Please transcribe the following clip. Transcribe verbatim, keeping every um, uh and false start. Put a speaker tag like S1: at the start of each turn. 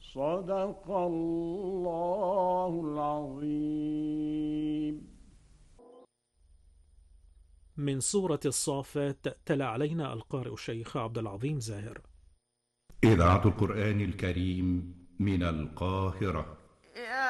S1: صدق الله العظيم.
S2: من سورة الصافات تلا علينا القارئ الشيخ عبد العظيم زاهر.
S3: إذاعة القرآن الكريم من القاهرة.